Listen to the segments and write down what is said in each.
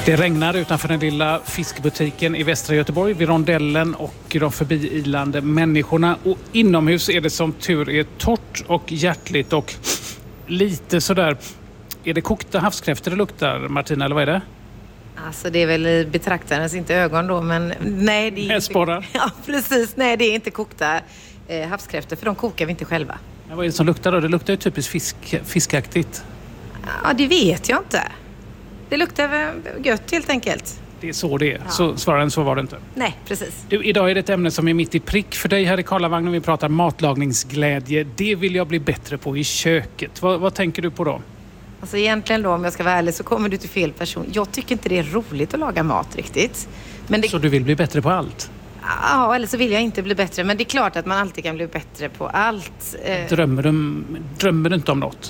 Det regnar utanför den lilla fiskbutiken i västra Göteborg vid rondellen och de förbiilande människorna. Och inomhus är det som tur är torrt och hjärtligt och lite sådär. Är det kokta havskräftor det luktar, Martina, eller vad är det? Alltså det är väl i betraktarens inte ögon då, men nej det är inte... Ja, precis. Nej, det är inte kokta havskräftor, för de kokar vi inte själva. Men vad är det som luktar då? Det luktar ju typiskt fiskaktigt. Ja, det vet jag inte. Det luktar väl gött helt enkelt. Det är så det är. Ja. Så svarar än så var det inte. Nej, precis. Du, idag är det ett ämne som är mitt i prick för dig här i Karlavagnen. Vi pratar matlagningsglädje. Det vill jag bli bättre på i köket. Vad tänker du på då? Alltså egentligen då, om jag ska vara ärlig, så kommer du till fel person. Jag tycker inte det är roligt att laga mat riktigt. Men det... Så du vill bli bättre på allt? Ja, eller så vill jag inte bli bättre. Men det är klart att man alltid kan bli bättre på allt. Drömmer du inte om något?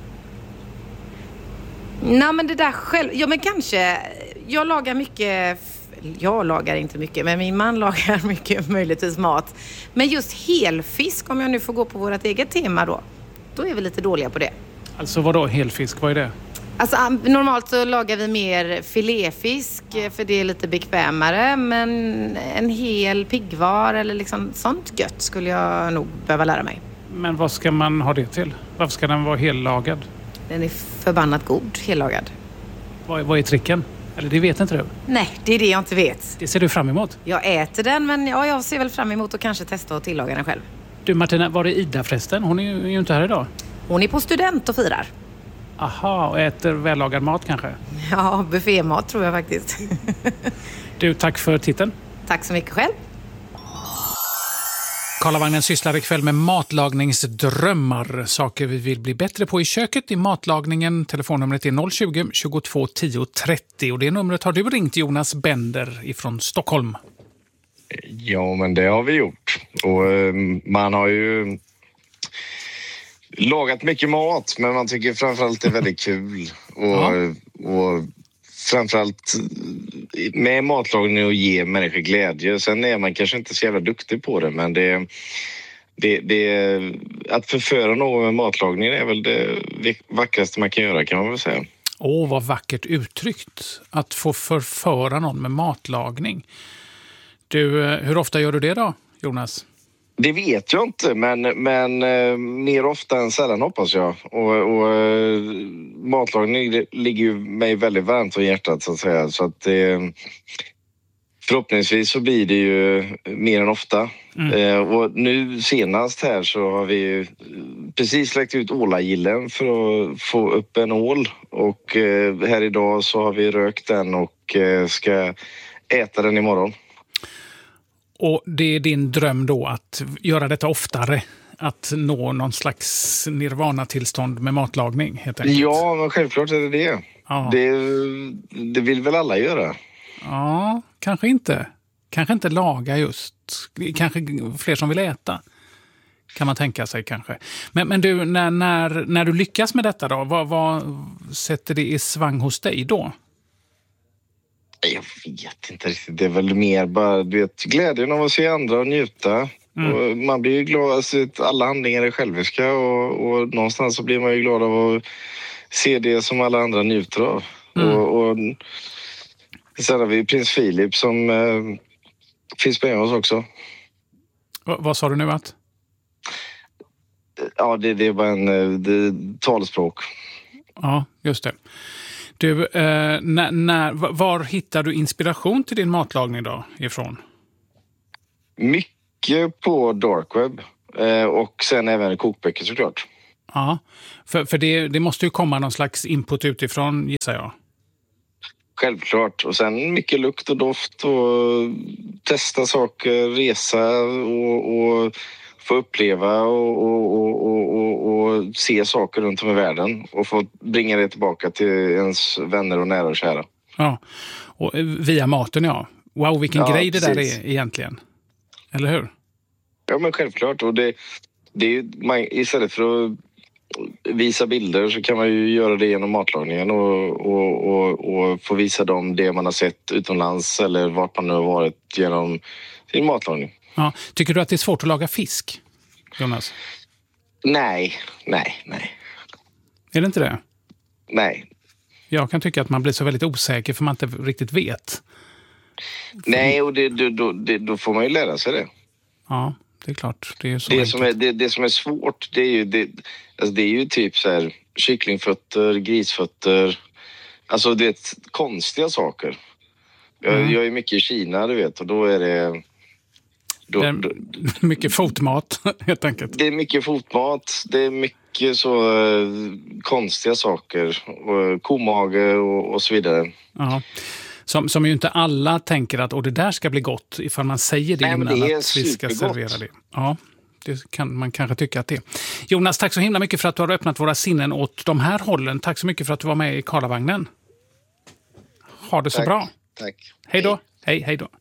Nej, men det där själv... Ja, men kanske... Jag lagar mycket... Jag lagar inte mycket, men min man lagar mycket möjligtvis mat. Men just helfisk, om jag nu får gå på vårt eget tema då är vi lite dåliga på det. Alltså vadå helfisk? Vad är det? Alltså normalt så lagar vi mer filéfisk för det är lite bekvämare. Men en hel piggvar eller liksom sånt gött skulle jag nog behöva lära mig. Men vad ska man ha det till? Varför ska den vara hellagad? Den är förbannat god, hellagad. Vad är tricken? Eller det vet inte du? Nej, det är det jag inte vet. Det ser du fram emot? Jag äter den, men jag ser väl fram emot att kanske testa och tillaga den själv. Du Martina, var är Ida förresten? Hon är ju inte här idag. Hon är på student och firar. Aha, och äter vällagad mat kanske? Ja, buffémat tror jag faktiskt. Du, tack för titeln. Tack så mycket själv. Karlavagnen sysslar ikväll med matlagningsdrömmar. Saker vi vill bli bättre på i köket i matlagningen. Telefonnumret är 020 22 10 30. Och det numret har du ringt, Jonas Bender ifrån Stockholm. Ja, men det har vi gjort. Och man har ju lagat mycket mat, men man tycker framförallt det är väldigt kul. Och framförallt med matlagning och ge människor glädje. Sen är man kanske inte så jävla duktig på det, men det att förföra någon med matlagning är väl det vackraste man kan göra, kan man väl säga. Vad vackert uttryckt. Att få förföra någon med matlagning. Du, hur ofta gör du det då, Jonas? Det vet jag inte, men mer ofta än sällan hoppas jag. Och matlagning ligger ju mig väldigt varmt om hjärtat så att säga. Så att förhoppningsvis så blir det ju mer än ofta. Och nu senast här så har vi precis lagt ut ålagillen för att få upp en ål. Och här idag så har vi rökt den och ska äta den imorgon. Och det är din dröm då att göra detta oftare? Att nå någon slags nirvana-tillstånd med matlagning helt enkelt? Ja, men självklart är det det. Ja. Det vill väl alla göra? Ja, kanske inte. Kanske inte laga just. Kanske fler som vill äta. Kan man tänka sig kanske. Men du, när du lyckas med detta då, vad sätter det i svang hos dig då? Jag vet inte riktigt. Det är väl mer bara glädjen av att se andra och njuta. Och man blir ju glad att alla handlingar är själviska och någonstans så blir man ju glad av att se det som alla andra njuter av. Och sen har vi prins Philip som finns med oss också. Vad sa du nu att? Ja, det är bara en talspråk. Ja, just det. Du, var hittar du inspiration till din matlagning då ifrån? Mycket på dark web och sen även kokböcker såklart. Ja, för det måste ju komma någon slags input utifrån, gissar jag. Självklart, och sen mycket lukt och doft och testa saker, resa och få uppleva och se saker runt om i världen och få bringa det tillbaka till ens vänner och nära och kära. Ja, och via maten, ja. Wow, vilken grej det där är egentligen. Eller hur? Ja, men självklart. Och det är istället för att visa bilder så kan man ju göra det genom matlagningen och få visa dem det man har sett utomlands eller vart man nu har varit genom sin matlagning. Ja. Tycker du att det är svårt att laga fisk, Jonas? Nej. Är det inte det? Nej. Jag kan tycka att man blir så väldigt osäker för man inte riktigt vet. Nej, och då får man ju lära sig det. Ja, det är klart. Det är så det som är svårt, det är ju typ så här kycklingfötter, grisfötter. Alltså det är konstiga saker. Jag är mycket i Kina, du vet, och då är det... mycket fotmat, helt enkelt. Det är mycket fotmat, det är mycket så konstiga saker. Och komage och så vidare. Ja. Som ju inte alla tänker att det där ska bli gott ifall man säger det innan det att vi ska servera det. Ja, det kan man kanske tycka att det är. Jonas, tack så himla mycket för att du har öppnat våra sinnen åt de här hållen. Tack så mycket för att du var med i Karlavagnen. Ha det så bra. Tack. Hej då. Hej då.